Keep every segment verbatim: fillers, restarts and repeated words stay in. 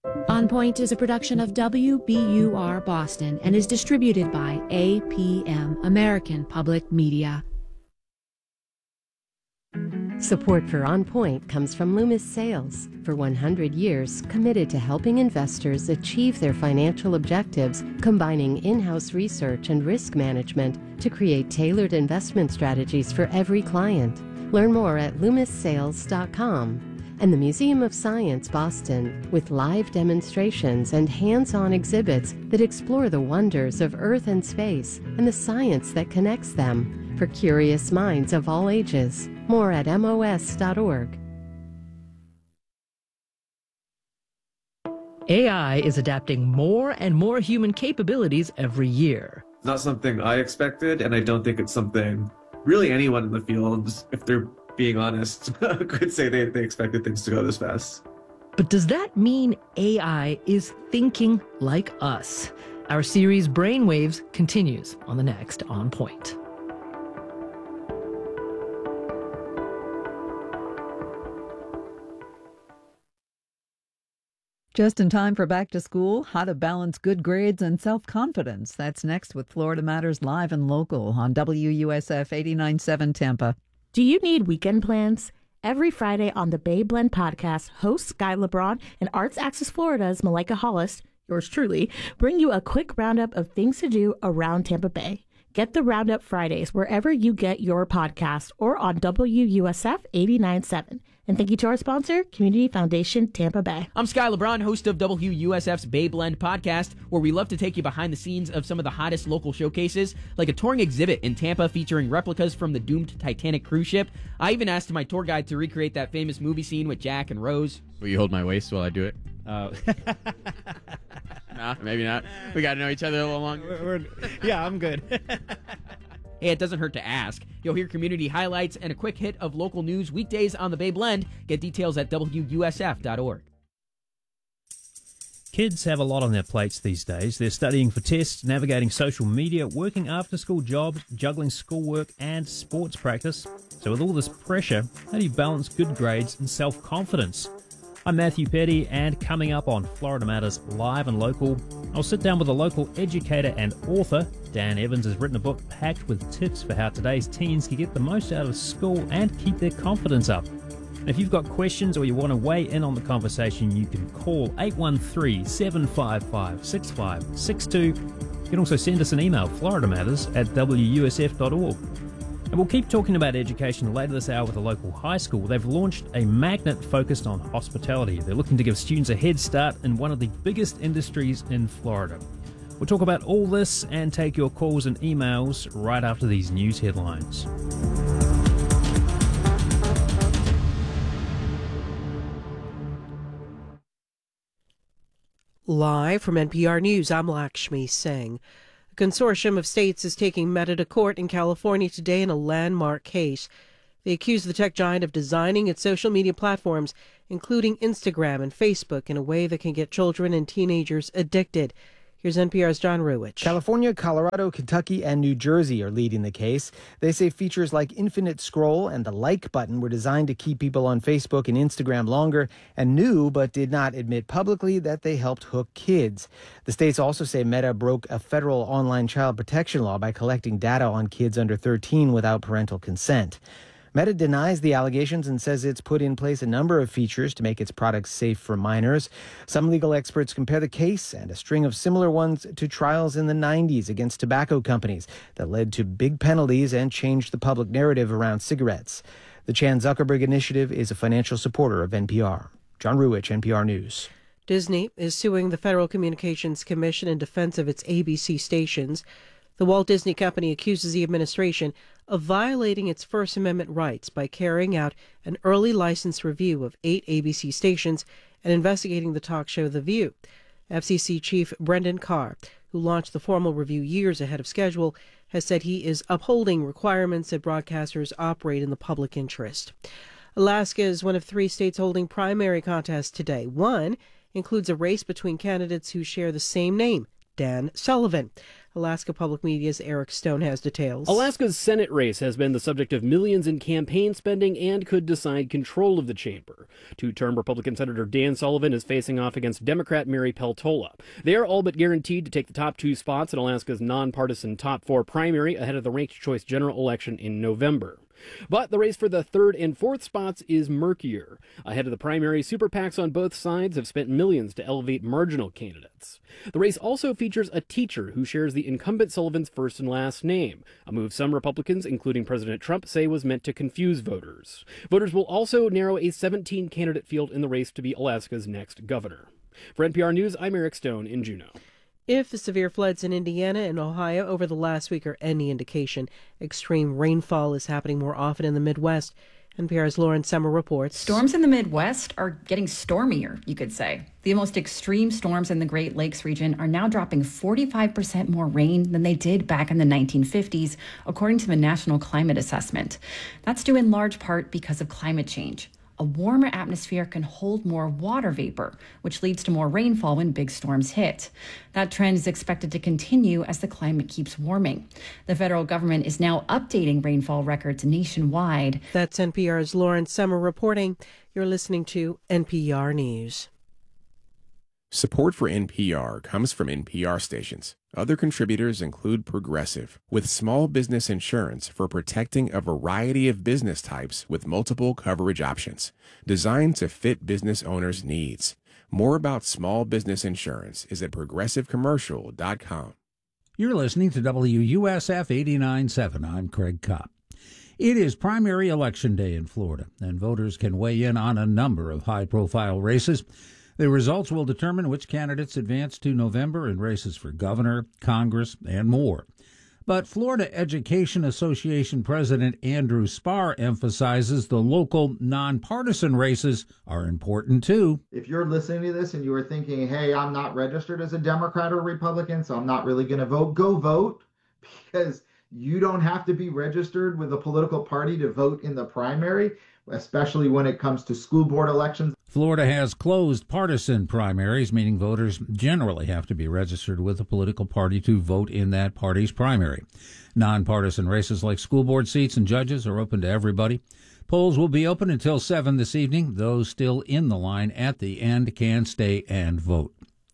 On Point is a production of W B U R Boston and is distributed by A P M, American Public Media. Support for On Point comes from Loomis Sales. For one hundred years, committed to helping investors achieve their financial objectives, combining in-house research and risk management to create tailored investment strategies for every client. Learn more at loomis sales dot com. And the Museum of Science Boston, with live demonstrations and hands-on exhibits that explore the wonders of Earth and space and the science that connects them for curious minds of all ages. More at M O S dot org. A I is adapting more and more human capabilities every year. Not something I expected, and I don't think it's something really anyone in the field, if they're being honest, could say they, they expected things to go this fast. But does that mean A I is thinking like us? Our series Brainwaves continues on the next On Point. Just in time for back to school, how to balance good grades and self-confidence. That's next with Florida Matters Live and Local on W U S F eighty-nine point seven Tampa. Do you need weekend plans? Every Friday on the Bay Blend podcast, hosts Guy LeBron and Arts Access Florida's Malika Hollis, yours truly, bring you a quick roundup of things to do around Tampa Bay. Get the Roundup Fridays wherever you get your podcast or on W U S F eighty-nine point seven. And thank you to our sponsor, Community Foundation Tampa Bay. I'm Sky LeBron, host of W U S F's Bay Blend podcast, where we love to take you behind the scenes of some of the hottest local showcases, like a touring exhibit in Tampa featuring replicas from the doomed Titanic cruise ship. I even asked my tour guide to recreate that famous movie scene with Jack and Rose. Will you hold my waist while I do it? Uh, nah, maybe not. We got to know each other a little longer. We're, we're, yeah, I'm good. Hey, it doesn't hurt to ask. You'll hear community highlights and a quick hit of local news weekdays on the Bay Blend. Get details at W U S F dot org. Kids have a lot on their plates these days. They're studying for tests, navigating social media, working after-school jobs, juggling schoolwork and sports practice. So with all this pressure, how do you balance good grades and self-confidence? I'm Matthew Petty, and coming up on Florida Matters Live and Local, I'll sit down with a local educator and author. Dan Evans has written a book packed with tips for how today's teens can get the most out of school and keep their confidence up. And if you've got questions or you want to weigh in on the conversation, you can call eight one three, seven five five, six five six two. You can also send us an email, florida matters at W U S F dot org. And we'll keep talking about education later this hour with a local high school. They've launched a magnet focused on hospitality. They're looking to give students a head start in one of the biggest industries in Florida. We'll talk about all this and take your calls and emails right after these news headlines. Live from N P R News, I'm Lakshmi Singh. A consortium of states is taking Meta to court in California today in a landmark case. They accuse the tech giant of designing its social media platforms, including Instagram and Facebook, in a way that can get children and teenagers addicted. Here's N P R's John Ruwich. California, Colorado, Kentucky, and New Jersey are leading the case. They say features like infinite scroll and the like button were designed to keep people on Facebook and Instagram longer, and knew but did not admit publicly that they helped hook kids. The states also say Meta broke a federal online child protection law by collecting data on kids under thirteen without parental consent. Meta denies the allegations and says it's put in place a number of features to make its products safe for minors. Some legal experts compare the case and a string of similar ones to trials in the nineties against tobacco companies that led to big penalties and changed the public narrative around cigarettes. The Chan Zuckerberg Initiative is a financial supporter of N P R. John Ruwich, N P R News. Disney is suing the Federal Communications Commission in defense of its A B C stations. The Walt Disney Company accuses the administration of violating its First Amendment rights by carrying out an early license review of eight A B C stations and investigating the talk show The View. F C C Chief Brendan Carr, who launched the formal review years ahead of schedule, has said he is upholding requirements that broadcasters operate in the public interest. Alaska is one of three states holding primary contests today. One includes a race between candidates who share the same name, Dan Sullivan. Alaska Public Media's Eric Stone has details. Alaska's Senate race has been the subject of millions in campaign spending and could decide control of the chamber. Two-term Republican Senator Dan Sullivan is facing off against Democrat Mary Peltola. They are all but guaranteed to take the top two spots in Alaska's nonpartisan top four primary ahead of the ranked choice general election in November. But the race for the third and fourth spots is murkier. Ahead of the primary, super PACs on both sides have spent millions to elevate marginal candidates. The race also features a teacher who shares the incumbent Sullivan's first and last name, a move some Republicans, including President Trump, say was meant to confuse voters. Voters will also narrow a seventeen-candidate field in the race to be Alaska's next governor. For N P R News, I'm Eric Stone in Juneau. If the severe floods in Indiana and Ohio over the last week are any indication, extreme rainfall is happening more often in the Midwest. N P R's Lauren Summer reports. Storms in the Midwest are getting stormier, you could say. The most extreme storms in the Great Lakes region are now dropping forty-five percent more rain than they did back in the nineteen fifties, according to the National Climate Assessment. That's due in large part because of climate change. A warmer atmosphere can hold more water vapor, which leads to more rainfall when big storms hit. That trend is expected to continue as the climate keeps warming. The federal government is now updating rainfall records nationwide. That's N P R's Lauren Summer reporting. You're listening to N P R News. Support for N P R comes from N P R stations. Other contributors include Progressive, with small business insurance for protecting a variety of business types with multiple coverage options, designed to fit business owners' needs. More about small business insurance is at progressive commercial dot com. You're listening to W U S F eighty-nine point seven. I'm Craig Kopp. It is primary election day in Florida, and voters can weigh in on a number of high-profile races. The results will determine which candidates advance to November in races for governor, Congress, and more. But Florida Education Association President Andrew Spar emphasizes the local nonpartisan races are important too. If you're listening to this and you are thinking, hey, I'm not registered as a Democrat or Republican, so I'm not really going to vote, go vote, because you don't have to be registered with a political party to vote in the primary, especially when it comes to school board elections. Florida has closed partisan primaries, meaning voters generally have to be registered with a political party to vote in that party's primary. Nonpartisan races like school board seats and judges are open to everybody. Polls will be open until seven this evening. Those still in the line at the end can stay and vote.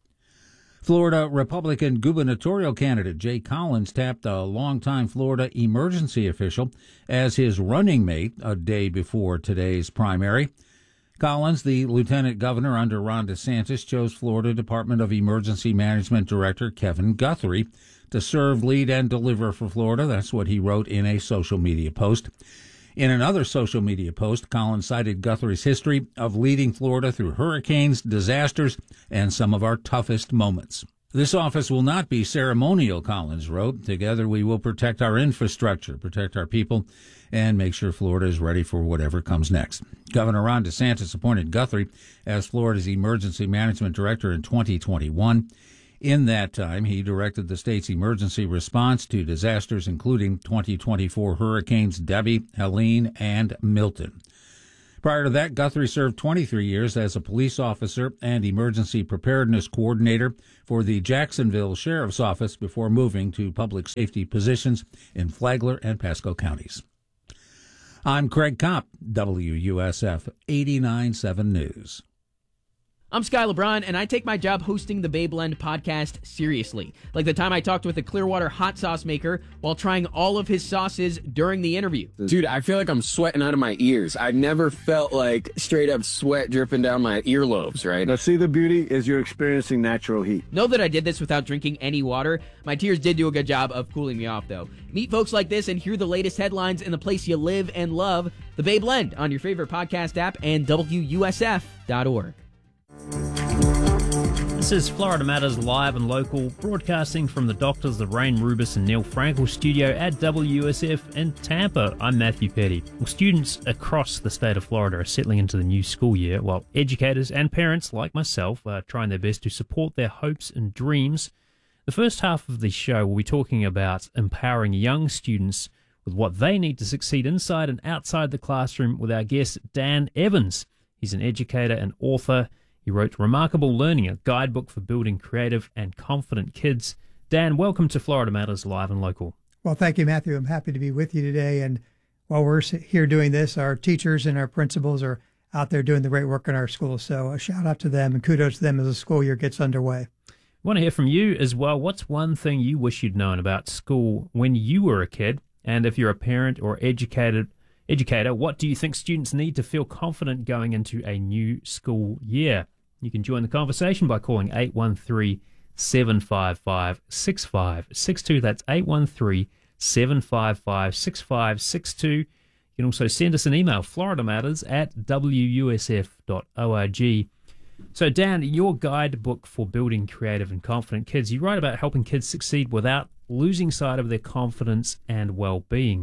Florida Republican gubernatorial candidate Jay Collins tapped a longtime Florida emergency official as his running mate a day before today's primary. Collins, the lieutenant governor under Ron DeSantis, chose Florida Department of Emergency Management Director Kevin Guthrie to serve, lead, and deliver for Florida. That's what he wrote in a social media post. In another social media post, Collins cited Guthrie's history of leading Florida through hurricanes, disasters, and some of our toughest moments. This office will not be ceremonial, Collins wrote. Together we will protect our infrastructure, protect our people, and make sure Florida is ready for whatever comes next. Governor Ron DeSantis appointed Guthrie as Florida's emergency management director in twenty twenty-one. In that time, he directed the state's emergency response to disasters including twenty twenty-four hurricanes Debbie, Helene, and Milton. Prior to that, Guthrie served twenty-three years as a police officer and emergency preparedness coordinator for the Jacksonville Sheriff's Office before moving to public safety positions in Flagler and Pasco counties. I'm Craig Kopp, W U S F eighty-nine point seven News. I'm Sky LeBron, and I take my job hosting the Bay Blend podcast seriously. Like the time I talked with a Clearwater hot sauce maker while trying all of his sauces during the interview. Dude, I feel like I'm sweating out of my ears. I've never felt like straight up sweat dripping down my earlobes, right? Now, see, the beauty is you're experiencing natural heat. Know that I did this without drinking any water. My tears did do a good job of cooling me off, though. Meet folks like this and hear the latest headlines in the place you live and love, the Bay Blend, on your favorite podcast app and W U S F dot org. This is Florida Matters Live and Local, broadcasting from the doctors Lorraine Rubis and Neil Frankel studio at W U S F in Tampa. I'm Matthew Petty. Well, students across the state of Florida are settling into the new school year, while educators and parents like myself are trying their best to support their hopes and dreams. The first half of the show will be talking about empowering young students with what they need to succeed inside and outside the classroom with our guest Dan Evans. He's an educator and author. He wrote Remarkable Learning, a guidebook for building creative and confident kids. Dan, welcome to Florida Matters Live and Local. Well, thank you, Matthew. I'm happy to be with you today. And while we're here doing this, our teachers and our principals are out there doing the great work in our schools. So a shout out to them and kudos to them as the school year gets underway. I want to hear from you as well. What's one thing you wish you'd known about school when you were a kid? And if you're a parent or educated educator, what do you think students need to feel confident going into a new school year? You can join the conversation by calling eight one three, seven five five, six five six two. That's eight one three, seven five five, six five six two. You can also send us an email, florida matters at w u s f dot org. So, Dan, your guidebook for building creative and confident kids, you write about helping kids succeed without losing sight of their confidence and well-being.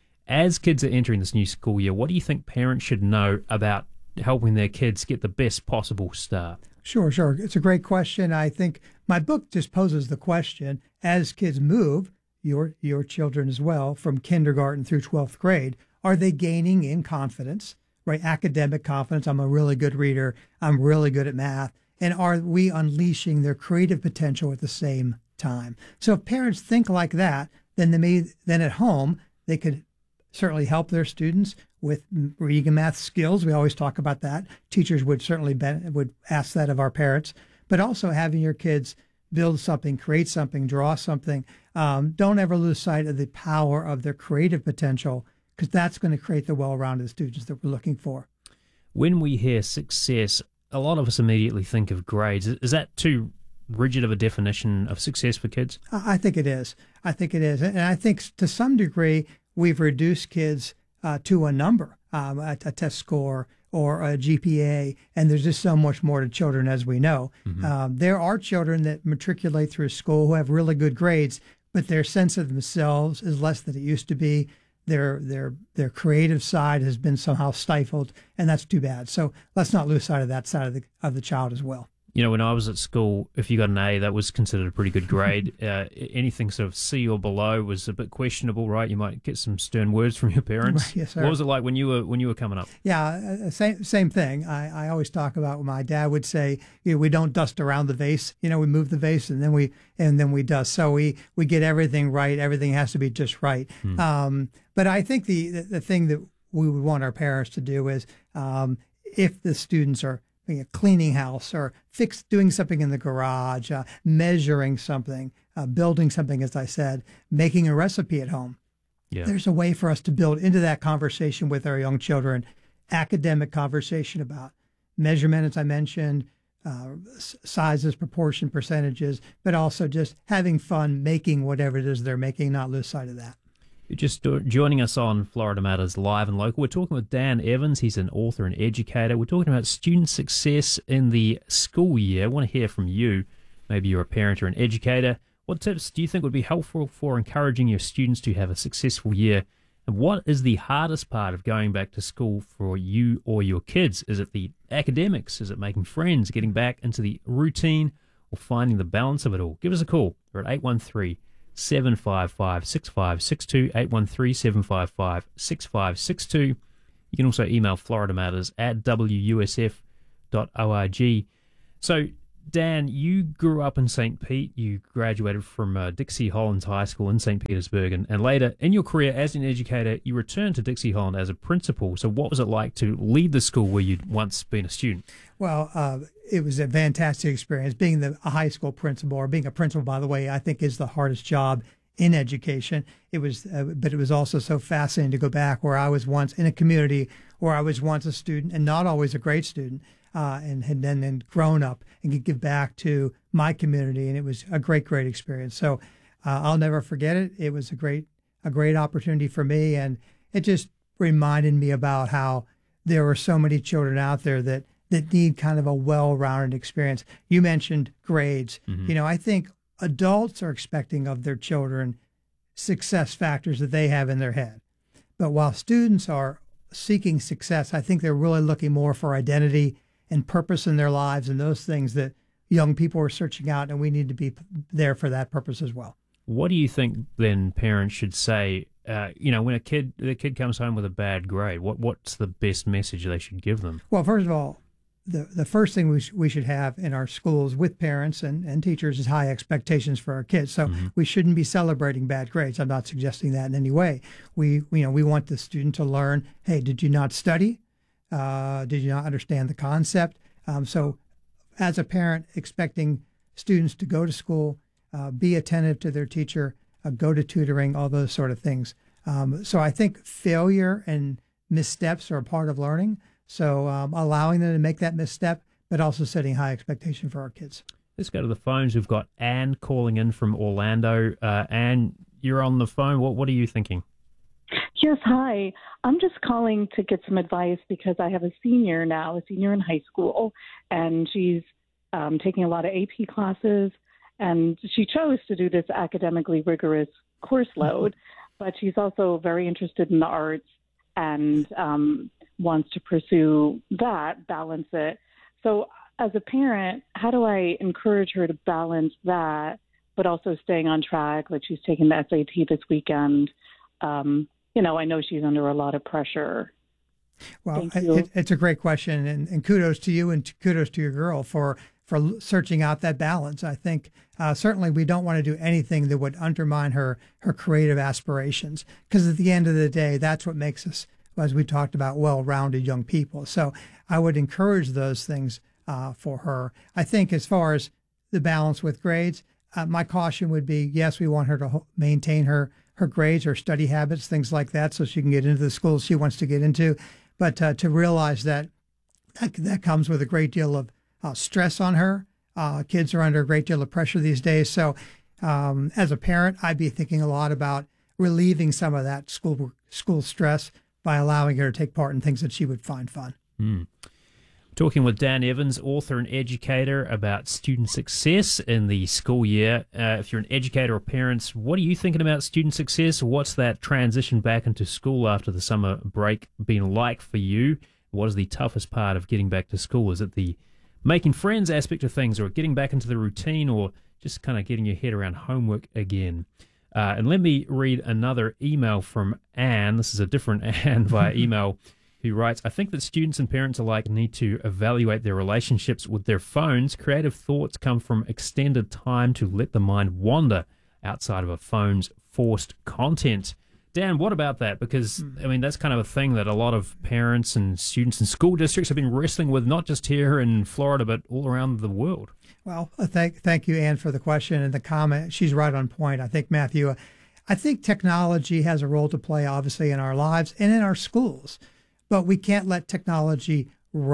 As kids are entering this new school year, what do you think parents should know about helping their kids get the best possible start? Sure, sure. It's a great question. I think my book just poses the question, as kids move, your your children as well, from kindergarten through twelfth grade, are they gaining in confidence, right? Academic confidence. I'm a really good reader. I'm really good at math. And are we unleashing their creative potential at the same time? So if parents think like that, then they may, then at home, they could certainly help their students with reading and math skills. We always talk about that. Teachers would certainly be, would ask that of our parents, but also having your kids build something, create something, draw something. Um, don't ever lose sight of the power of their creative potential, because that's going to create the well-rounded students that we're looking for. When we hear success, a lot of us immediately think of grades. Is that too rigid of a definition of success for kids? I think it is. I think it is. And I think to some degree, we've reduced kids uh, to a number, um, a, a test score or a G P A, and there's just so much more to children, as we know. Mm-hmm. Um, there are children that matriculate through school who have really good grades, but their sense of themselves is less than it used to be. Their their their creative side has been somehow stifled, and that's too bad. So let's not lose sight of that side of the of the child as well. You know, when I was at school, if you got an A, that was considered a pretty good grade. uh, anything sort of C or below was a bit questionable, right? You might get some stern words from your parents. Right, yes, sir. What was it like when you were when you were coming up? Yeah, uh, same same thing. I, I always talk about what my dad would say. You know, we don't dust around the vase. You know, we move the vase and then we and then we dust. So we we get everything right. Everything has to be just right. Hmm. Um, but I think the, the the thing that we would want our parents to do is, um, if the students are cleaning house or fix doing something in the garage, uh, measuring something, uh, building something, as I said, making a recipe at home. Yeah. There's a way for us to build into that conversation with our young children, academic conversation about measurement, as I mentioned, uh, sizes, proportion, percentages, but also just having fun making whatever it is they're making, not lose sight of that. Just joining us on Florida Matters Live and Local, we're talking with Dan Evans. He's an author and educator. We're talking about student success in the school year. I want to hear from you. Maybe you're a parent or an educator. What tips do you think would be helpful for encouraging your students to have a successful year? And what is the hardest part of going back to school for you or your kids? Is it the academics? Is it making friends, getting back into the routine, or finding the balance of it all? Give us a call. We're at eight one three, seven five five, six five six two, eight one three, seven five five, six five six two. You can also email florida matters at w u s f dot org. So, Dan, you grew up in Saint Pete. You graduated from uh, Dixie Holland High School in Saint Petersburg, and, and later in your career as an educator, you returned to Dixie Holland as a principal. So what was it like to lead the school where you'd once been a student? Well, uh, it was a fantastic experience. Being the, a high school principal, or being a principal, by the way, I think is the hardest job in education. It was, uh, but it was also so fascinating to go back where I was once in a community where I was once a student, and not always a great student, uh, and had then, then grown up and could give back to my community, and it was a great, great experience. So uh, I'll never forget it. It was a great, a great opportunity for me, and it just reminded me about how there were so many children out there that that need kind of a well-rounded experience. You mentioned grades. Mm-hmm. You know, I think adults are expecting of their children success factors that they have in their head. But while students are seeking success, I think they're really looking more for identity and purpose in their lives, and those things that young people are searching out, and we need to be there for that purpose as well. What do you think then parents should say, uh, you know, when a kid the kid comes home with a bad grade? What what's the best message they should give them? Well, first of all, the, the first thing we, sh- we should have in our schools with parents and, and teachers is high expectations for our kids. So mm-hmm. we shouldn't be celebrating bad grades. I'm not suggesting that in any way. We, you know, we want the student to learn, hey, did you not study? Uh, did you not understand the concept? Um, so as a parent, expecting students to go to school, uh, be attentive to their teacher, uh, go to tutoring, all those sort of things. Um, so I think failure and missteps are a part of learning. So um, allowing them to make that misstep, but also setting high expectation for our kids. Let's go to the phones. We've got Anne calling in from Orlando. Uh, Anne, you're on the phone. What What are you thinking? Yes, hi. I'm just calling to get some advice because I have a senior now, a senior in high school, and she's um, taking a lot of A P classes, and she chose to do this academically rigorous course load, but she's also very interested in the arts and um, wants to pursue that, balance it. So as a parent, how do I encourage her to balance that, but also staying on track? Like she's taking the S A T this weekend. Um, you know, I know she's under a lot of pressure. Well, it, it's a great question, and, and kudos to you and kudos to your girl for for searching out that balance. I think uh, certainly we don't want to do anything that would undermine her her creative aspirations, because at the end of the day, that's what makes us, as we talked about, well-rounded young people. So I would encourage those things uh, for her. I think as far as the balance with grades, uh, my caution would be, yes, we want her to ho- maintain her her grades, her study habits, things like that, so she can get into the schools she wants to get into. But uh, to realize that, that that comes with a great deal of uh, stress on her. Uh, kids are under a great deal of pressure these days. So um, as a parent, I'd be thinking a lot about relieving some of that school school stress by allowing her to take part in things that she would find fun. Mm. Talking with Dan Evans, author and educator, about student success in the school year. Uh, if you're an educator or parents, what are you thinking about student success? What's that transition back into school after the summer break been like for you? What is the toughest part of getting back to school? Is it the making friends aspect of things, or getting back into the routine, or just kind of getting your head around homework again? Uh, and let me read another email from Anne. This is a different Anne via email, who writes, I think that students and parents alike need to evaluate their relationships with their phones. Creative thoughts come from extended time to let the mind wander outside of a phone's forced content. Dan, what about that? Because, I mean, that's kind of a thing that a lot of parents and students and school districts have been wrestling with, not just here in Florida, but all around the world. Well, uh, thank, thank you, Anne, for the question and the comment. She's right on point. I think, Matthew, uh, I think technology has a role to play, obviously, in our lives and in our schools. But we can't let technology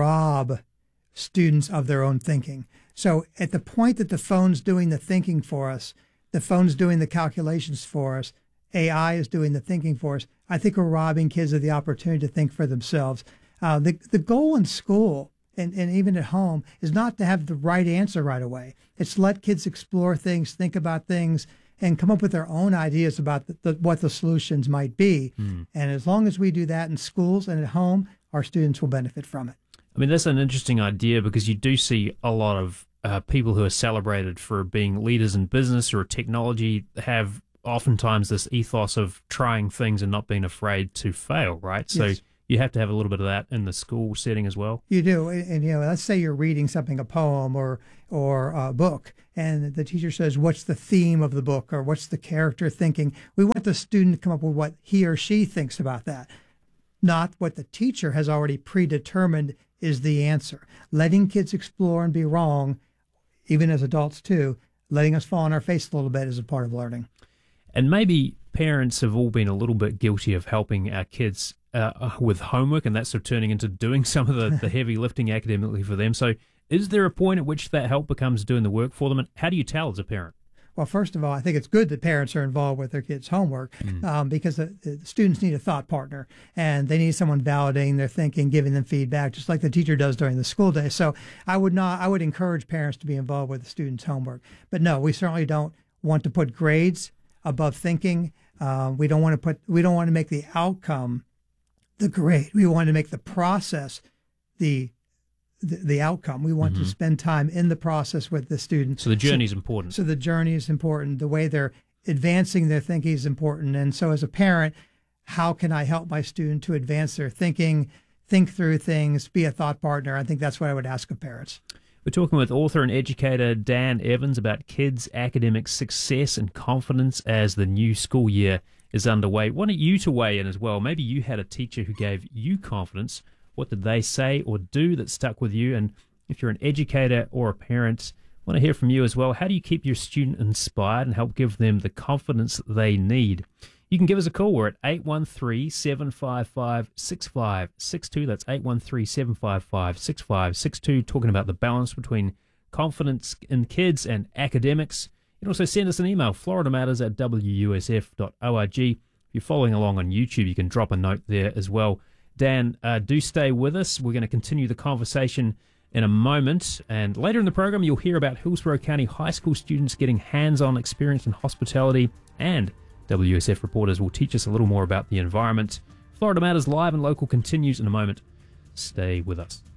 rob students of their own thinking. So at the point that the phone's doing the thinking for us, the phone's doing the calculations for us, A I is doing the thinking for us, I think we're robbing kids of the opportunity to think for themselves. Uh, the, the goal in school and, and even at home is not to have the right answer right away. It's to let kids explore things, think about things, and come up with their own ideas about the, the, what the solutions might be. Mm. And as long as we do that in schools and at home, our students will benefit from it. I mean, that's an interesting idea, because you do see a lot of uh, people who are celebrated for being leaders in business or technology have oftentimes this ethos of trying things and not being afraid to fail, right? So yes. You have to have a little bit of that in the school setting as well. You do. And, and, you know, let's say you're reading something, a poem or or a book, and the teacher says, what's the theme of the book, or what's the character thinking? We want the student to come up with what he or she thinks about that, not what the teacher has already predetermined is the answer. Letting kids explore and be wrong, even as adults too, letting us fall on our face a little bit is a part of learning. And maybe parents have all been a little bit guilty of helping our kids uh, with homework, and that's sort of turning into doing some of the, the heavy lifting academically for them. So is there a point at which that help becomes doing the work for them? And how do you tell as a parent? Well, first of all, I think it's good that parents are involved with their kids' homework mm. um, because the, the students need a thought partner, and they need someone validating their thinking, giving them feedback, just like the teacher does during the school day. So I would not, I would encourage parents to be involved with the students' homework. But no, we certainly don't want to put grades above thinking. Uh, we don't want to put, we don't want to make the outcome the grade. We want to make the process the The, the outcome. We want mm-hmm. to spend time in the process with the students. So the journey is so, important. So the journey is important. The way they're advancing their thinking is important. And so as a parent, how can I help my student to advance their thinking, think through things, be a thought partner. I think that's what I would ask of parents. We're talking with author and educator Dan Evans about kids' academic success and confidence as the new school year is underway. Why don't you to weigh in as well? Maybe you had a teacher who gave you confidence. What did they say or do that stuck with you? And if you're an educator or a parent, I want to hear from you as well. How do you keep your student inspired and help give them the confidence they need? You can give us a call. We're at eight one three, seven five five, six five six two. That's eight one three, seven five five, six five six two, talking about the balance between confidence in kids and academics. You can also send us an email, florida matters at w u s f dot org. If you're following along on YouTube, you can drop a note there as well. Dan, uh, do stay with us. We're going to continue the conversation in a moment. And later in the program, you'll hear about Hillsborough County high school students getting hands-on experience in hospitality, and W S F reporters will teach us a little more about the environment. Florida Matters Live and Local continues in a moment. Stay with us.